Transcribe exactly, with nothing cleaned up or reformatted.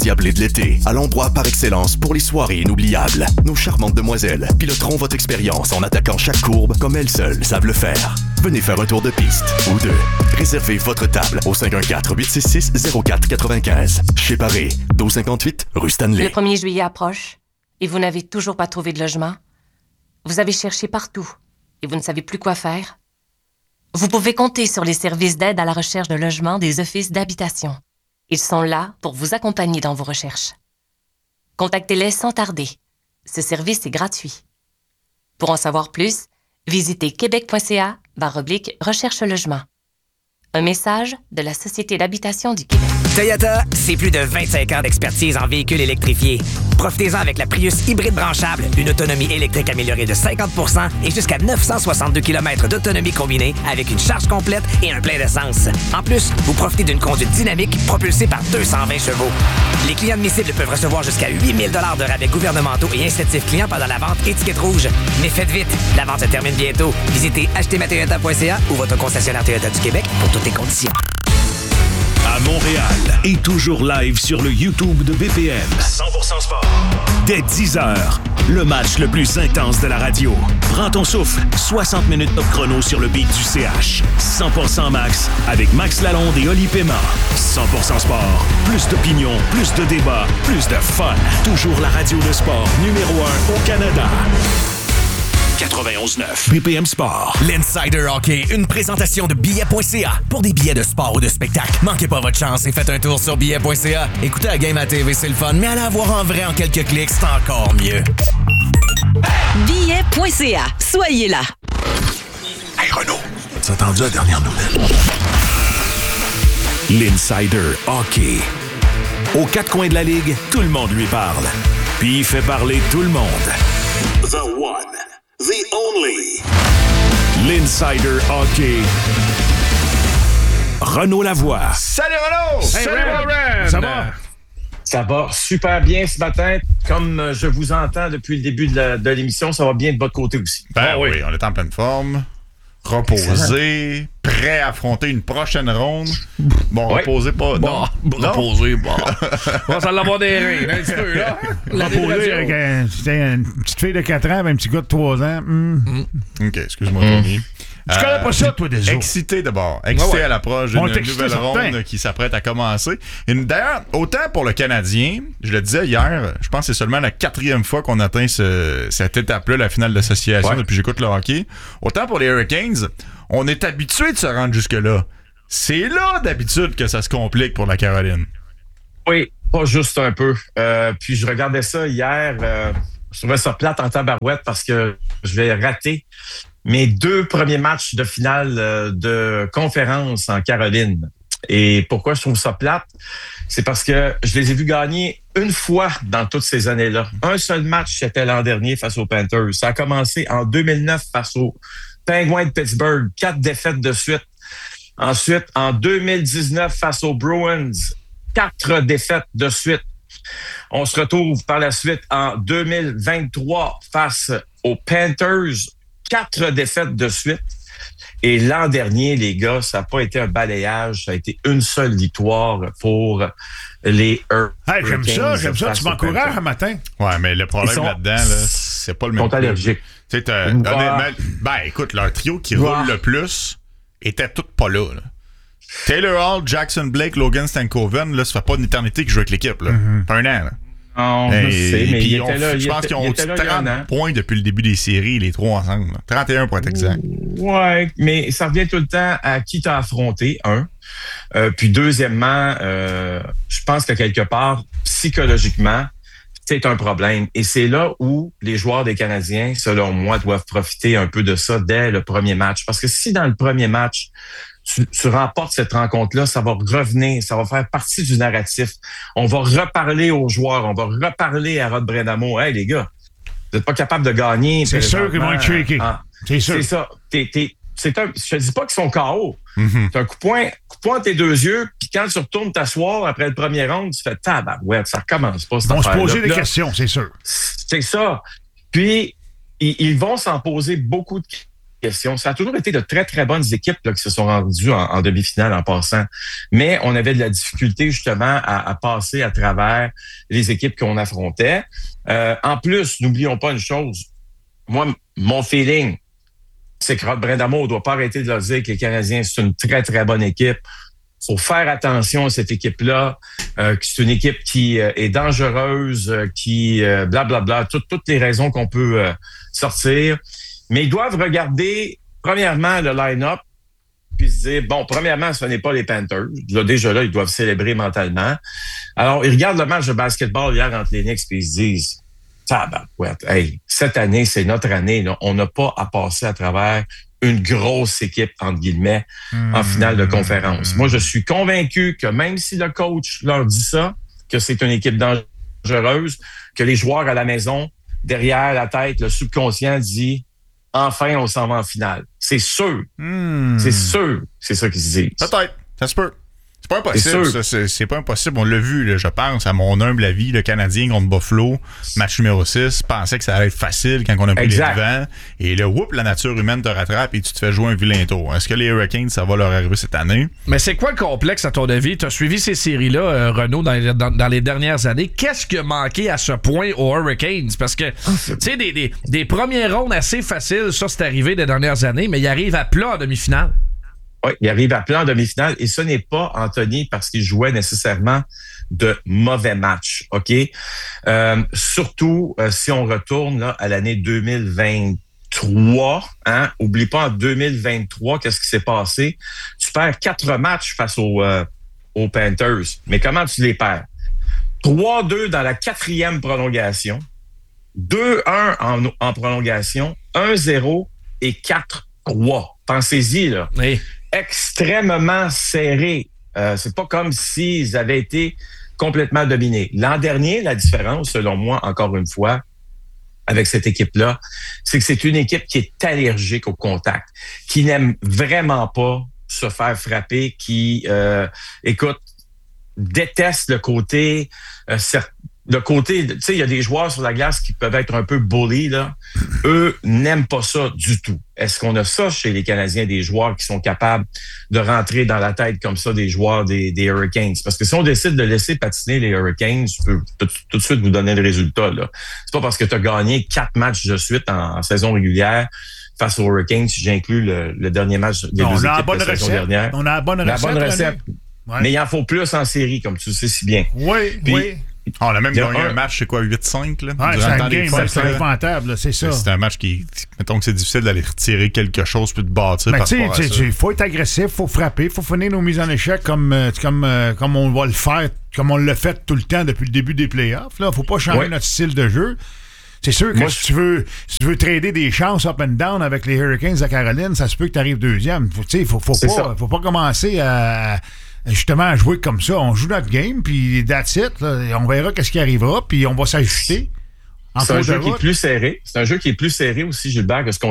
Diablé de l'été, à l'endroit par excellence pour les soirées inoubliables. Nos charmantes demoiselles piloteront votre expérience en attaquant chaque courbe comme elles seules savent le faire. Venez faire un tour de piste ou deux. Réservez votre table au cinq un quatre, huit six six, zéro quatre neuf cinq. Chez Paré, douze cinquante-huit, rue Stanley. Le premier juillet approche et vous n'avez toujours pas trouvé de logement. Vous avez cherché partout et vous ne savez plus quoi faire. Vous pouvez compter sur les services d'aide à la recherche de logement des offices d'habitation. Ils sont là pour vous accompagner dans vos recherches. Contactez-les sans tarder. Ce service est gratuit. Pour en savoir plus, visitez québec.ca barre oblique recherche logement. Un message de la Société d'habitation du Québec. Toyota, c'est plus de vingt-cinq ans d'expertise en véhicules électrifiés. Profitez-en avec la Prius hybride branchable, une autonomie électrique améliorée de cinquante pour cent et jusqu'à neuf cent soixante-deux kilomètres d'autonomie combinée avec une charge complète et un plein d'essence. En plus, vous profitez d'une conduite dynamique propulsée par deux cent vingt chevaux. Les clients admissibles peuvent recevoir jusqu'à huit mille dollars de rabais gouvernementaux et incitatifs clients pendant la vente étiquette rouge. Mais faites vite, la vente se termine bientôt. Visitez acheter ma toyota point c a ou votre concessionnaire Toyota du Québec pour toutes les conditions. À Montréal et toujours live sur le YouTube de B P M. cent pour cent sport. Dès dix heures, le match le plus intense de la radio. Prends ton souffle, soixante minutes top chrono sur le beat du C H. cent pour cent Max avec Max Lalonde et Oli Paiement. cent pour cent sport. Plus d'opinion, plus de débats, plus de fun. Toujours la radio de sport numéro un au Canada. quatre-vingt-onze neuf B P M Sport. L'Insider Hockey, une présentation de billets point c a. Pour des billets de sport ou de spectacle, manquez pas votre chance et faites un tour sur billets point c a. Écoutez la game à T V, c'est le fun, mais allez la voir en vrai en quelques clics, c'est encore mieux. billets point c a. Soyez là. Hey Renaud, as-tu entendu la dernière nouvelle? L'Insider Hockey. Aux quatre coins de la ligue, tout le monde lui parle. Puis il fait parler tout le monde. The one. The only. L'Insider Hockey. Renaud Lavoie. Salut Renaud! Hey, Salut Ren. Ren! Ça va? Ça va super bien ce matin. Comme je vous entends depuis le début de, la, de l'émission, ça va bien de votre côté aussi. Ben ah, oui. oui, on est en pleine forme. Reposé, prêt à affronter une prochaine ronde. Bon, oui. reposé pas. Bon, non. reposé, bon. On va l'avoir des reins, un petit peu, là. Reposé avec un, une petite fille de quatre ans et un petit gars de trois ans. Mm. Mm. OK, excuse-moi, Tony. Mm. Tu connais pas ça, toi, déjà? Excité d'abord. Excité ouais, ouais. à l'approche d'une nouvelle ronde certain. qui s'apprête à commencer. Et d'ailleurs, autant pour le Canadien, je le disais hier, je pense que c'est seulement la quatrième fois qu'on atteint ce, cette étape-là, la finale d'association, ouais. depuis que j'écoute le hockey. Autant pour les Hurricanes, on est habitué de se rendre jusque-là. C'est là, d'habitude, que ça se complique pour la Caroline. Oui, pas juste un peu. Euh, puis je regardais ça hier. Euh, je trouvais ça plate en tabarouette parce que je l'ai raté. Mes deux premiers matchs de finale de conférence en Caroline. Et pourquoi je trouve ça plate? C'est parce que je les ai vus gagner une fois dans toutes ces années-là. Un seul match, c'était l'an dernier face aux Panthers. Ça a commencé en deux mille neuf face aux Penguins de Pittsburgh. Quatre défaites de suite. Ensuite, en deux mille dix-neuf, face aux Bruins, quatre défaites de suite. On se retrouve par la suite en deux mille vingt-trois face aux Panthers. Quatre défaites de suite. Et l'an dernier, les gars, ça n'a pas été un balayage. Ça a été une seule victoire pour les Hurricanes. Hey, j'aime ça, j'aime ça. Tu m'encourages un matin. Ouais, mais le problème sont, là-dedans, là, c'est pas le même. Ils sont allergiques. Tu sais, honnêtement, ben écoute, leur trio qui roule ouais. le plus était tout pas là, là. Taylor Hall, Jackson Blake, Logan Stankoven, là, ça fait pas une éternité qu'ils jouent avec l'équipe, là. Mm-hmm. Pas un an, là. Non, je sais, mais il était là. Je pense qu'ils ont eu trente points depuis le début des séries, les trois ensemble. Là. trente et un pour être exact. Ouais, mais ça revient tout le temps à qui t'as affronté, un. Euh, puis deuxièmement, euh, je pense que quelque part, psychologiquement, c'est un problème. Et c'est là où les joueurs des Canadiens, selon moi, doivent profiter un peu de ça dès le premier match. Parce que si dans le premier match, Tu, tu remportes cette rencontre-là, ça va revenir, ça va faire partie du narratif. On va reparler aux joueurs, on va reparler à Rod Brenamo. Hey, les gars, vous n'êtes pas capables de gagner. C'est sûr qu'ils vont être shaky. Ah, c'est sûr. C'est ça. T'es, t'es, c'est un, je te dis pas qu'ils sont K O. Mm-hmm. C'est un coup de poing, coup de poing à tes deux yeux, puis quand tu retournes t'asseoir après le premier round, tu fais tabarouette, ça recommence pas. Ils vont se poser des là, questions, c'est sûr. C'est ça. Puis, ils, ils vont s'en poser beaucoup de question. Ça a toujours été de très, très bonnes équipes là, qui se sont rendues en, en demi-finale en passant. Mais on avait de la difficulté justement à, à passer à travers les équipes qu'on affrontait. Euh, en plus, n'oublions pas une chose. Moi, mon feeling, c'est que Rod Brind'Amour ne doit pas arrêter de leur dire que les Canadiens, c'est une très, très bonne équipe. Il faut faire attention à cette équipe-là, euh, que c'est une équipe qui euh, est dangereuse, euh, qui euh, blablabla, tout, toutes les raisons qu'on peut euh, sortir. Mais ils doivent regarder, premièrement, le line-up, puis se dire, bon, premièrement, ce n'est pas les Panthers. Là, déjà là, ils doivent célébrer mentalement. Alors, ils regardent le match de basketball hier entre les Knicks, puis ils se disent, tabarouette, hey, cette année, c'est notre année. Là. On n'a pas à passer à travers une grosse équipe, entre guillemets, mmh. en finale de conférence. Mmh. Moi, je suis convaincu que même si le coach leur dit ça, que c'est une équipe dangereuse, que les joueurs à la maison, derrière la tête, le subconscient dit « Enfin, on s'en va en finale ». C'est sûr. Mmh. C'est sûr. C'est ça qu'ils se disent. Peut-être. Ça se peut. C'est pas impossible, ça, c'est, c'est pas impossible. On l'a vu, là, je pense, à mon humble avis, le Canadien contre Buffalo, match numéro six, pensait que ça allait être facile quand on a pris les devants. Et là, whoop, la nature humaine te rattrape et tu te fais jouer un vilain tour. Est-ce que les Hurricanes, ça va leur arriver cette année? Mais c'est quoi le complexe, à ton avis? Tu as suivi ces séries-là, euh, Renaud, dans les, dans, dans les dernières années. Qu'est-ce qui a manqué à ce point aux Hurricanes? Parce que, tu sais, des, des, des premières rondes assez faciles, ça, c'est arrivé des dernières années, mais ils arrivent à plat en demi-finale. Oui, il arrive à plat en demi-finale et ce n'est pas, Anthony, parce qu'il jouait nécessairement de mauvais matchs, OK? Euh, surtout euh, si on retourne là, à l'année deux mille vingt-trois, hein? Oublie pas, en deux mille vingt-trois, qu'est-ce qui s'est passé? Tu perds quatre matchs face aux, euh, aux Panthers. Mais comment tu les perds? trois deux dans la quatrième prolongation, deux un en, en prolongation, un zéro et quatre trois. Pensez-y, là. Oui. Extrêmement serré. Euh, c'est pas comme s'ils avaient été complètement dominés. L'an dernier, la différence, selon moi, encore une fois, avec cette équipe-là, c'est que c'est une équipe qui est allergique au contact, qui n'aime vraiment pas se faire frapper, qui, euh, écoute, déteste le côté... Euh, certes, le côté, tu sais, il y a des joueurs sur la glace qui peuvent être un peu bully, là. Eux n'aiment pas ça du tout. Est-ce qu'on a ça chez les Canadiens, des joueurs qui sont capables de rentrer dans la tête comme ça des joueurs des, des Hurricanes? Parce que si on décide de laisser patiner les Hurricanes, je peux tout, tout de suite vous donner le résultat, là. C'est pas parce que tu as gagné quatre matchs de suite en, en saison régulière face aux Hurricanes, si j'inclus le, le dernier match des non, deux équipes de la saison recette. dernière. On a la bonne la recette. Bonne recette. Ouais. Mais il en faut plus en série, comme tu le sais si bien. Oui, Puis, oui. Oh, on a même gagné un... un match, c'est quoi, huit cinq? Là, ouais, c'est un game, c'est, c'est épouvantable, c'est ça. C'est un match qui, mettons que c'est difficile d'aller retirer quelque chose puis de bâtir mais par rapport à ça. Il faut être agressif, il faut frapper, il faut finir nos mises en échec comme, comme, comme on va le faire, comme on l'a fait tout le temps depuis le début des playoffs. Il ne faut pas changer ouais. notre style de jeu. C'est sûr que Moi, si, tu veux, si tu veux trader des chances up and down avec les Hurricanes de Caroline, ça se peut que tu arrives deuxième. Il ne faut, faut, pas, faut pas commencer à... justement à jouer comme ça. On joue notre game, puis that's it. Là. On verra qu'est-ce qui arrivera, puis on va s'ajuster. C'est un jeu qui est plus serré. C'est un jeu qui est plus serré aussi, Gilbert, que ce qu'on